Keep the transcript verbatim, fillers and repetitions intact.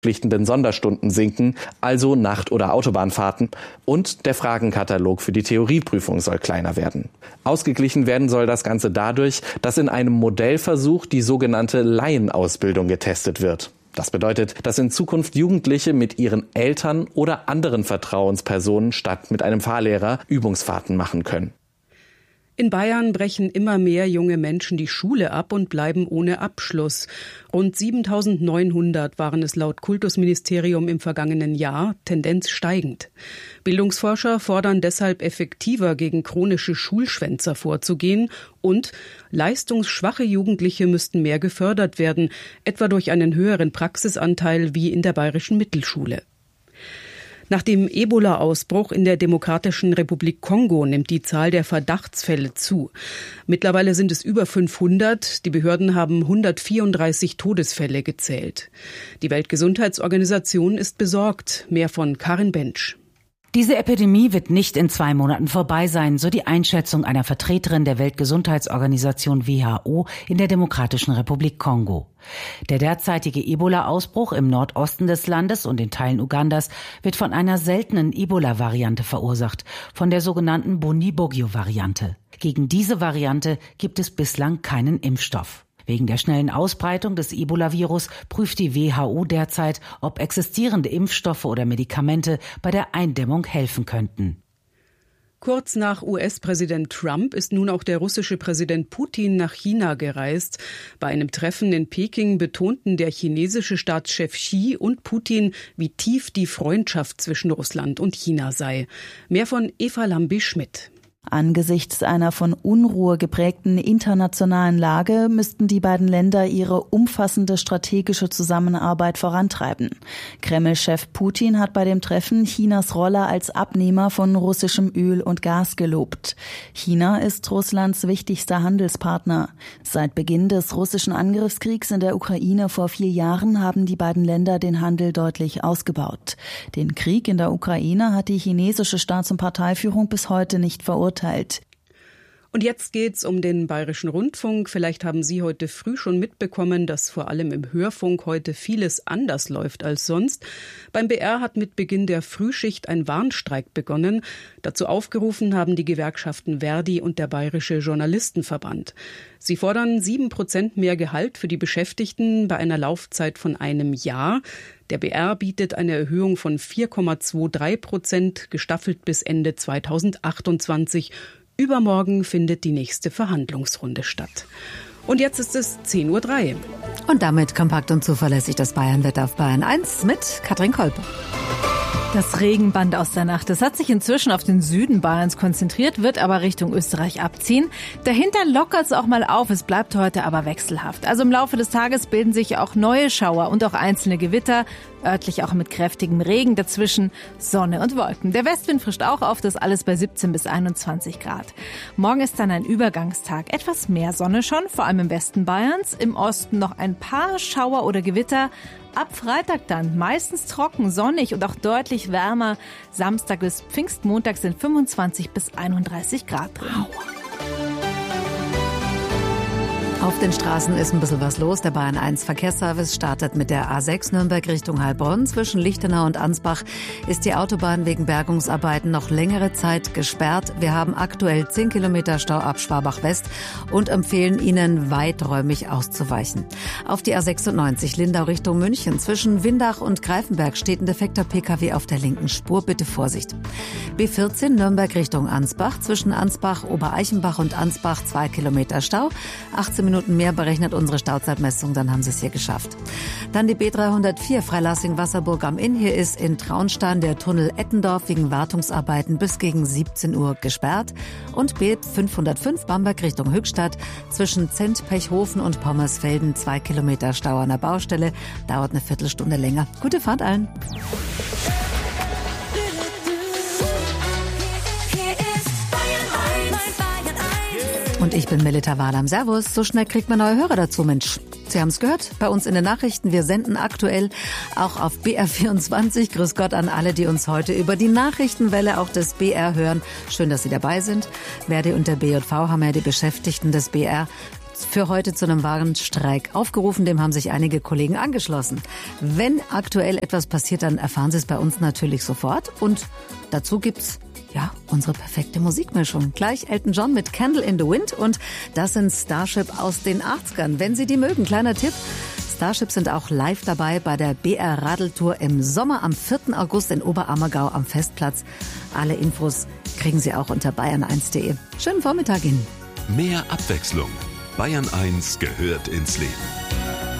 verpflichtenden Sonderstunden sinken, also Nacht- oder Autobahnfahrten, und der Fragenkatalog für die Theorieprüfung soll kleiner werden. Ausgeglichen werden soll das Ganze dadurch, dass in einem Modellversuch die sogenannte Laienausbildung getestet wird. Das bedeutet, dass in Zukunft Jugendliche mit ihren Eltern oder anderen Vertrauenspersonen statt mit einem Fahrlehrer Übungsfahrten machen können. In Bayern brechen immer mehr junge Menschen die Schule ab und bleiben ohne Abschluss. Rund siebentausendneunhundert waren es laut Kultusministerium im vergangenen Jahr, Tendenz steigend. Bildungsforscher fordern deshalb effektiver gegen chronische Schulschwänzer vorzugehen und leistungsschwache Jugendliche müssten mehr gefördert werden, etwa durch einen höheren Praxisanteil wie in der Bayerischen Mittelschule. Nach dem Ebola-Ausbruch in der Demokratischen Republik Kongo nimmt die Zahl der Verdachtsfälle zu. Mittlerweile sind es über fünfhundert. Die Behörden haben hundertvierunddreißig Todesfälle gezählt. Die Weltgesundheitsorganisation ist besorgt. Mehr von Karin Bensch. Diese Epidemie wird nicht in zwei Monaten vorbei sein, so die Einschätzung einer Vertreterin der Weltgesundheitsorganisation W H O in der Demokratischen Republik Kongo. Der derzeitige Ebola-Ausbruch im Nordosten des Landes und in Teilen Ugandas wird von einer seltenen Ebola-Variante verursacht, von der sogenannten Bundibugyo-Variante. Gegen diese Variante gibt es bislang keinen Impfstoff. Wegen der schnellen Ausbreitung des Ebola-Virus prüft die W H O derzeit, ob existierende Impfstoffe oder Medikamente bei der Eindämmung helfen könnten. Kurz nach U S-Präsident Trump ist nun auch der russische Präsident Putin nach China gereist. Bei einem Treffen in Peking betonten der chinesische Staatschef Xi und Putin, wie tief die Freundschaft zwischen Russland und China sei. Mehr von Eva Lambi-Schmidt. Angesichts einer von Unruhe geprägten internationalen Lage müssten die beiden Länder ihre umfassende strategische Zusammenarbeit vorantreiben. Kreml-Chef Putin hat bei dem Treffen Chinas Rolle als Abnehmer von russischem Öl und Gas gelobt. China ist Russlands wichtigster Handelspartner. Seit Beginn des russischen Angriffskriegs in der Ukraine vor vier Jahren haben die beiden Länder den Handel deutlich ausgebaut. Den Krieg in der Ukraine hat die chinesische Staats- und Parteiführung bis heute nicht verurteilt. Und jetzt geht's um den Bayerischen Rundfunk. Vielleicht haben Sie heute früh schon mitbekommen, dass vor allem im Hörfunk heute vieles anders läuft als sonst. Beim B R hat mit Beginn der Frühschicht ein Warnstreik begonnen. Dazu aufgerufen haben die Gewerkschaften Verdi und der Bayerische Journalistenverband. Sie fordern sieben Prozent mehr Gehalt für die Beschäftigten bei einer Laufzeit von einem Jahr. Der B R bietet eine Erhöhung von vier Komma dreiundzwanzig Prozent, gestaffelt bis Ende zweitausendachtundzwanzig. Übermorgen findet die nächste Verhandlungsrunde statt. Und jetzt ist es zehn Uhr drei. Und damit kompakt und zuverlässig das Bayernwetter auf Bayern eins mit Katrin Kolpe. Das Regenband aus der Nacht, das hat sich inzwischen auf den Süden Bayerns konzentriert, wird aber Richtung Österreich abziehen. Dahinter lockert es auch mal auf, es bleibt heute aber wechselhaft. Also im Laufe des Tages bilden sich auch neue Schauer und auch einzelne Gewitter, örtlich auch mit kräftigem Regen, dazwischen Sonne und Wolken. Der Westwind frischt auch auf, das alles bei siebzehn bis einundzwanzig Grad. Morgen ist dann ein Übergangstag, etwas mehr Sonne schon, vor allem im Westen Bayerns, im Osten noch ein paar Schauer oder Gewitter. Ab Freitag dann meistens trocken, sonnig und auch deutlich wärmer. Samstag bis Pfingstmontag sind fünfundzwanzig bis einunddreißig Grad drin. Auf den Straßen ist ein bisschen was los. Der Bayern eins Verkehrsservice startet mit der A sechs Nürnberg Richtung Heilbronn. Zwischen Lichtenau und Ansbach ist die Autobahn wegen Bergungsarbeiten noch längere Zeit gesperrt. Wir haben aktuell zehn Kilometer Stau ab Schwabach West und empfehlen Ihnen, weiträumig auszuweichen. Auf die A sechsundneunzig Lindau Richtung München. Zwischen Windach und Greifenberg steht ein defekter P K W auf der linken Spur. Bitte Vorsicht. B vierzehn Nürnberg Richtung Ansbach. Zwischen Ansbach, Obereichenbach und Ansbach zwei Kilometer Stau. achtzehn Minuten mehr berechnet unsere Stauzeitmessung, dann haben Sie es hier geschafft. Dann die B dreihundertvier Freilassing-Wasserburg am Inn. Hier ist in Traunstein der Tunnel Ettendorf wegen Wartungsarbeiten bis gegen siebzehn Uhr gesperrt. Und B fünfhundertfünf Bamberg Richtung Höchstadt. Zwischen Zent, Pechhofen und Pommersfelden zwei Kilometer Stau an der Baustelle. Dauert eine Viertelstunde länger. Gute Fahrt allen. Und ich bin Melita Wahlam. Servus. So schnell kriegt man neue Hörer dazu, Mensch. Sie haben es gehört, bei uns in den Nachrichten. Wir senden aktuell auch auf B R vierundzwanzig. Grüß Gott an alle, die uns heute über die Nachrichtenwelle auch des B R hören. Schön, dass Sie dabei sind. Verdi und der B J V haben ja die Beschäftigten des B R für heute zu einem Warnstreik aufgerufen. Dem haben sich einige Kollegen angeschlossen. Wenn aktuell etwas passiert, dann erfahren Sie es bei uns natürlich sofort. Und dazu gibt's ja unsere perfekte Musikmischung. Gleich Elton John mit Candle in the Wind und das sind Starship aus den achtzigern. Wenn Sie die mögen, kleiner Tipp. Starship sind auch live dabei bei der B R Radeltour im Sommer am vierten August in Oberammergau am Festplatz. Alle Infos kriegen Sie auch unter bayern eins punkt de. Schönen Vormittag Ihnen. Mehr Abwechslung. Bayern eins gehört ins Leben.